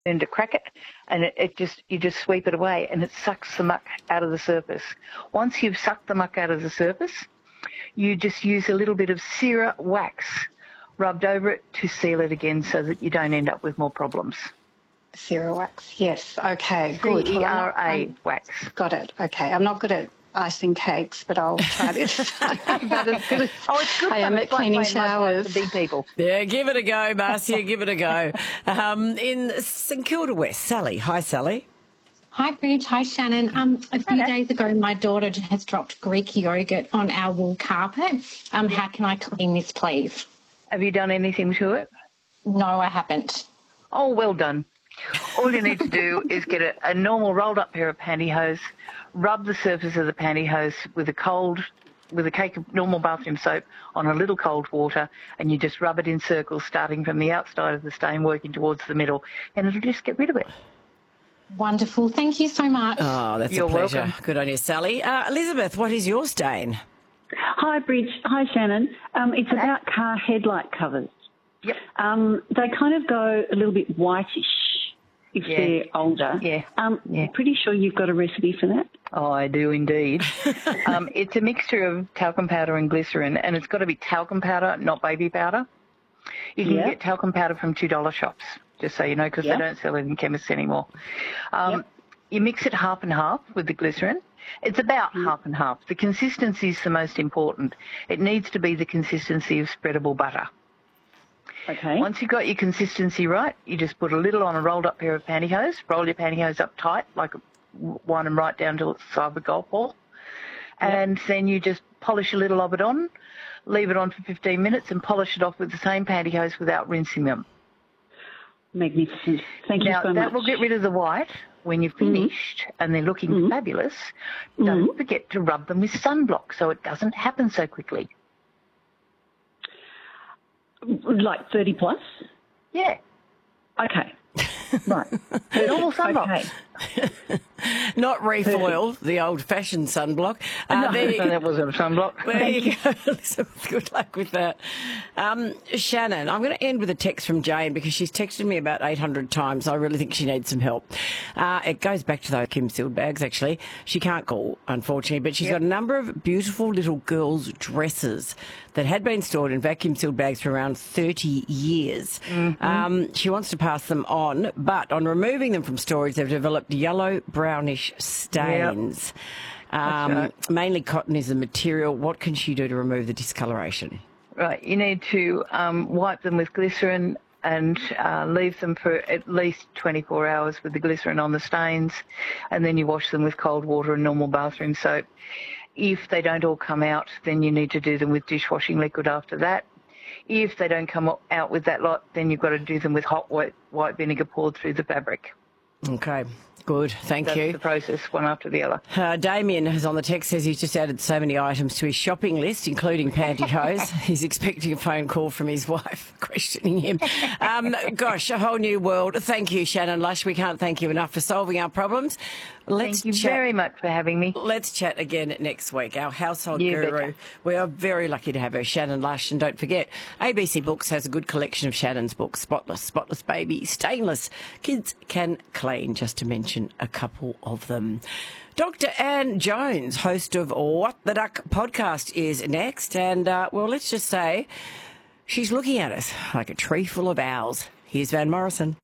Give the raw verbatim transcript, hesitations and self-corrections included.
and to crack it, and it, it just you just sweep it away, and it sucks the muck out of the surface. Once you've sucked the muck out of the surface, you just use a little bit of Cera wax rubbed over it to seal it again so that you don't end up with more problems. Cera wax, yes. Okay, good. C E R A wax. Got it. Okay, I'm not good at icing cakes, but I'll try this. But it's good. Oh, it's good. I am at cleaning showers. For big people. Yeah, give it a go, Marcia, give it a go. Um, in St Kilda West, Sally. Hi, Sally. Hi, Bridge. Hi, Shannon. Um, a few Hello. days ago, my daughter has dropped Greek yogurt on our wool carpet. Um, how can I clean this, please? Have you done anything to it? No, I haven't. Oh, well done. All you need to do is get a, a normal rolled-up pair of pantyhose, rub the surface of the pantyhose with a cold, with a cake of normal bathroom soap on a little cold water, and you just rub it in circles, starting from the outside of the stain, working towards the middle, and it'll just get rid of it. Wonderful. Thank you so much. Oh, that's You're a pleasure. welcome. Good on you, Sally. Uh, Elizabeth, what is your stain? Hi, Bridge. Hi, Shannon. Um, it's Hello. about car headlight covers. Yep. Um, they kind of go a little bit whitish if Yeah. they're older. Yeah. Um, Yeah. Pretty sure you've got a recipe for that? Oh, I do indeed. um, it's a mixture of talcum powder and glycerin, and it's got to be talcum powder, not baby powder. You can Yeah. get talcum powder from two dollar shops, just so you know, because Yeah. they don't sell it in chemists anymore. Um, Yep. You mix it half and half with the glycerin. It's about half and half. The consistency is the most important. It needs to be the consistency of spreadable butter. Okay. Once you've got your consistency right, you just put a little on a rolled up pair of pantyhose, roll your pantyhose up tight, like wind them right down to the side of a golf ball, and then you just polish a little of it on, leave it on for fifteen minutes and polish it off with the same pantyhose without rinsing them. Magnificent. Thank Now, you so that much. will get rid of the white when you've finished and they're looking fabulous. Don't forget to rub them with sunblock so it doesn't happen so quickly. Like thirty plus? Yeah, Okay. Right. normal sunblock. Okay. Not refoil, the old-fashioned sunblock. Uh, No, there you- that wasn't a sunblock. There you go, Elizabeth. Good luck with that. Um, Shannon, I'm going to end with a text from Jane because she's texted me about eight hundred times. I really think she needs some help. Uh, it goes back to those Kim Sealed bags, actually. She can't call, unfortunately, but she's Yep. got a number of beautiful little girls' dresses that had been stored in vacuum sealed bags for around thirty years. Mm-hmm. Um, she wants to pass them on, but on removing them from storage, they've developed yellow brownish stains. Um, right. Mainly cotton is the material. What can she do to remove the discoloration? Right, you need to um, wipe them with glycerin and uh, leave them for at least twenty-four hours with the glycerin on the stains, and then you wash them with cold water and normal bathroom soap. If they don't all come out, then you need to do them with dishwashing liquid after that. If they don't come out with that lot, then you've got to do them with hot white, white vinegar poured through the fabric. Okay, good. Thank That's you. the process, one after the other. Uh, Damien, who's on the text, says he's just added so many items to his shopping list, including pantyhose. He's expecting a phone call from his wife questioning him. Um, gosh, a whole new world. Thank you, Shannon Lush. We can't thank you enough for solving our problems. Let's Thank you chat. very much for having me. Let's chat again next week. Our household You guru. betcha. We are very lucky to have her, Shannon Lush. And don't forget, A B C Books has a good collection of Shannon's books. Spotless, Spotless Baby, Stainless, Kids Can Clean, just to mention a couple of them. Doctor Anne Jones, host of What the Duck podcast, is next. And, uh, well, let's just say she's looking at us like a tree full of owls. Here's Van Morrison.